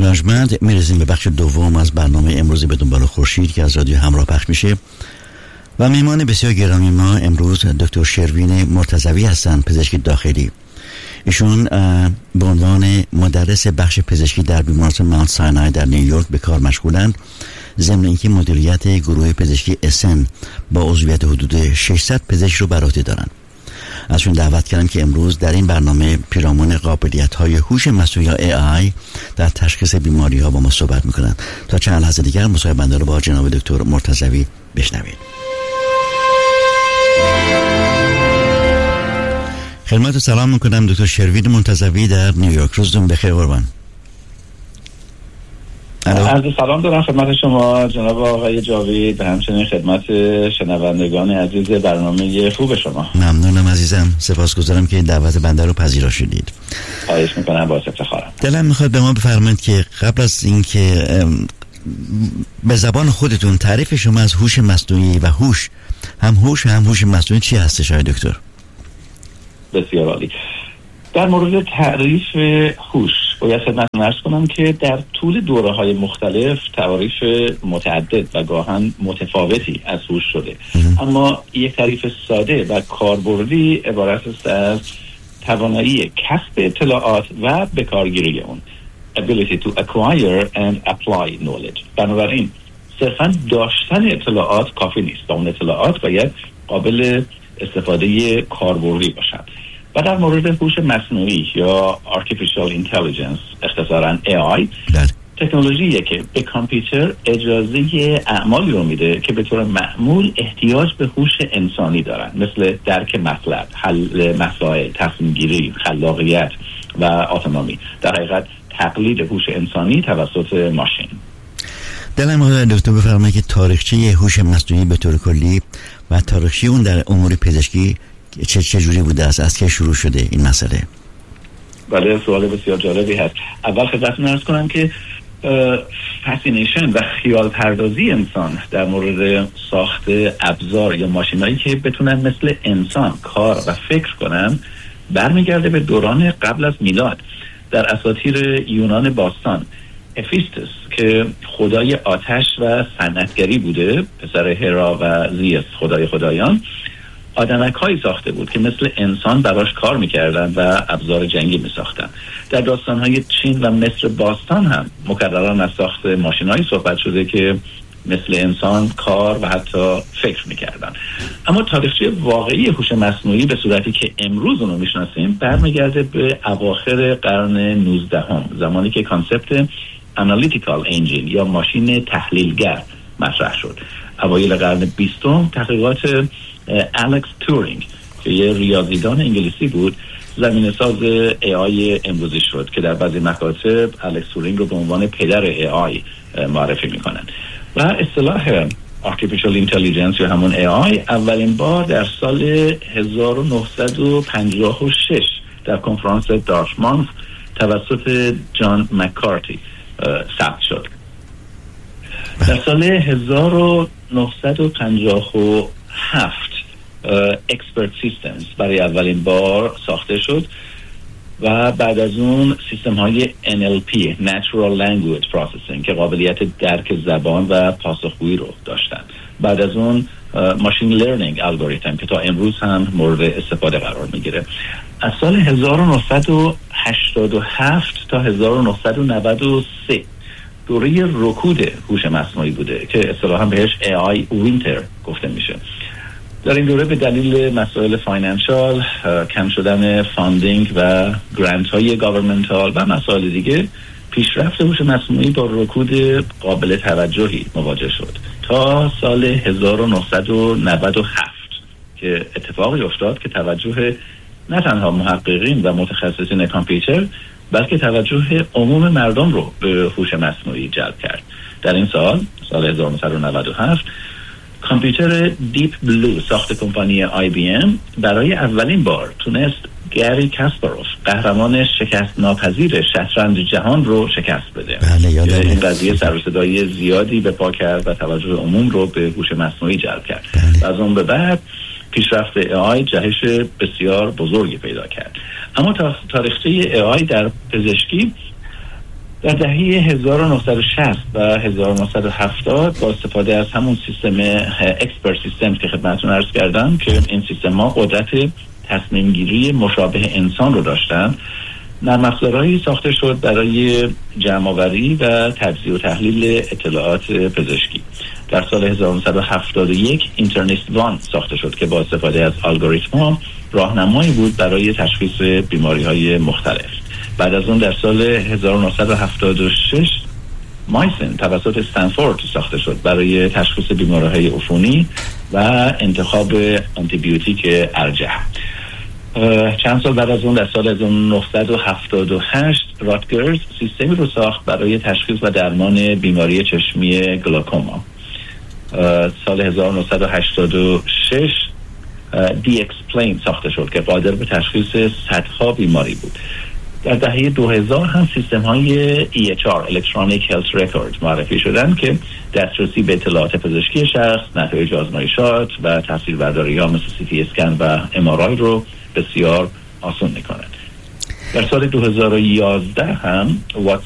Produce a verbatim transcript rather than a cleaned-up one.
ارجمند میرسیم به بخش دوم از برنامه امروز به دنبال خورشید که از رادیو همراه پخش میشه و مهمان بسیار گرامی ما امروز دکتر شروین مرتضوی هستند، پزشک داخلی. ایشون به عنوان مدرس بخش پزشکی در بیمارستان ماونت ساینای در نیویورک به کار مشغولند، ضمن اینکه مدیریت گروه پزشکی اسن با عضویت حدود ششصد پزشک رو بر عهده دارند. ازشون دعوت کردم که امروز در این برنامه پیرامون قابلیت‌های هوش مصنوعی یا ای آی در تشخیص بیماری‌ها با ما صحبت می‌کنند. تا چند لحظه دیگر مصاحبه بنده رو با جناب دکتر مرتضوی بشنوید. خدمت سلام می‌کنم دکتر شروین مرتضوی در نیویورک. روزتون بخیر قربان. عرض سلام دارم خدمت شما جناب آقای جاوید و همچنین خدمت شنوندگان عزیز برنامه خوب شما. ممنونم عزیزم، سپاسگزارم که دعوت بنده رو پذیرا شدید. خواهش میکنم، باعث افتخارم. دلم میخواد به ما بفرمایید که قبل از اینکه به زبان خودتون تعریف شما از هوش مصنوعی و هوش، هم هوش و هم هوش مصنوعی چی هستش آقای دکتر؟ بسیار عالی. در مورد تعریف هوش باید خدمتتون عرض کنم که در طول دوره‌های مختلف تعریف متعدد و گاهن متفاوتی از هوش شده، اما یک تعریف ساده و کاربردی عبارت است از توانایی کسب اطلاعات و بکارگیری اون، ability to acquire and apply knowledge. بنابراین صرفاً داشتن اطلاعات کافی نیست و اون اطلاعات باید قابل استفاده کاربردی باشند. و در مورد هوش مصنوعی یا Artificial Intelligence اختصاراً ای آی، تکنولوژیه که به کامپیوتر اجازه اعمالی رو میده که به طور معمول احتیاج به هوش انسانی دارن، مثل درک مطلب، حل مسائل، تصمیم گیری، خلاقیت و اتونومی. در حقیقت تقلید هوش انسانی توسط ماشین. دلم می‌خواد دکتر بفرمایید که تاریخچه هوش مصنوعی به طور کلی و تاریخچه اون در امور پزشکی چه چجوری بوده است، از که شروع شده این مسئله؟ بله، سوال بسیار جالبی هست. اول خدمتتون عرض کنم که فاسینیشن و خیال پردازی انسان در مورد ساخت ابزار یا ماشینایی که بتونن مثل انسان کار و فکر کنن برمیگرده به دوران قبل از میلاد. در اساطیر یونان باستان افیستس که خدای آتش و صنعتگری بوده، پسر هرا و زیوس خدای خدایان، آدمک هایی ساخته بود که مثل انسان براش کار میکردن و ابزار جنگی میساختن. در داستان های چین و مصر باستان هم مکرران از ساخت ماشین هایی صحبت شده که مثل انسان کار و حتی فکر میکردن. اما تاریخچه واقعی هوش مصنوعی به صورتی که امروز اونو میشناسیم برمیگرده به اواخر قرن نوزدهم، زمانی که کانسپت انالیتیکال انجین یا ماشین تحلیلگر مطرح شد. اوایل قرن بیستم تحقیقات الکس تورینگ که یه ریاضیدان انگلیسی بود زمین ساز ای آی امروزی شد که در بعضی مکاتب الکس تورینگ رو به عنوان پدر ای آی معرفی میکنن. و اصطلاح Artificial Intelligence یا همون ای آی اولین بار در سال هزار و نهصد و پنجاه و شش در کنفرانس دارتموث توسط جان مککارتی ثبت شد. در سال هزار و نهصد و پنجاه و هفت اکسپرت سیستمز برای اولین بار ساخته شد و بعد از اون سیستم های ان ال پی Natural Language Processing که قابلیت درک زبان و پاسخگویی رو داشتن. بعد از اون ماشین لرنینگ الگوریتم که تا امروز هم مورد استفاده قرار میگیره. از سال هزار و نهصد و هشتاد و هفت تا هزار و نهصد و نود و سه دوره رکود هوش مصنوعی بوده که اصطلاحاً بهش ای آی وینتر گفته میشه. در این دوره به دلیل مسائل فاینانشال، کم شدن فاندینگ و گرانت های گاورمنتال و مسائل دیگه، پیشرفت هوش مصنوعی با رکود قابل توجهی مواجه شد تا سال هزار و نهصد و نود و هفت که اتفاقی افتاد که توجه نه تنها محققین و متخصصین کامپیوتر بلکه توجه عموم مردم رو به هوش مصنوعی جلب کرد. در این سال سال هزار و نهصد و نود و هفت کامپیوتر دیپ بلو ساخت کمپانی آی بی ام برای اولین بار تونست گری کاسپاروف قهرمان شکست ناپذیر شطرنج جهان رو شکست بده. بله یادمه. این قضیه سر و صدای زیادی به پا کرد و توجه عموم رو به هوش مصنوعی جلب کرد. بله. و از اون به بعد پیشرفت ای آی جهش بسیار بزرگی پیدا کرد. اما تاریخچه ای آی در پزشکی در دهه هزار و نهصد و شصت و هزار و نهصد و هفتاد با استفاده از همون سیستم اکسپرت سیستم که خدمتتون عرض کردم که این سیستم ها قدرت تصمیم گیری مشابه انسان رو داشتن، نرم افزارهایی ساخته شد برای جمع‌آوری و تجزیه و تحلیل اطلاعات پزشکی. در سال هزار و نهصد و هفتاد و یک اینترنیست وان ساخته شد که با استفاده از الگوریتم‌ها راهنمایی بود برای تشخیص بیماری‌های مختلف. بعد از اون در سال هزار و نهصد و هفتاد و شش مایسن توسط استنفورد ساخته شد برای تشخیص بیماری‌های عفونی و انتخاب آنتیبیوتیک ارجح. چند سال بعد از اون در سال هزار و نهصد و هفتاد و هشت راتگرز سیستمی رو ساخت برای تشخیص و درمان بیماری چشمی گلاکوما. سال هزار و نهصد و هشتاد و شش دی اکسپلین ساخته شد که قادر به تشخیص صدها بیماری بود. در دهه دو هزار هم سیستم های ای اچ آر Electronic Health Record معرفی شدن که دسترسی به اطلاعات پزشکی شخص، نتایج آزمایشات و تصویربرداری ها مثل سی تی اسکن و ام آر آی رو بسیار آسان میکنند. در سال دو هزار و یازده هم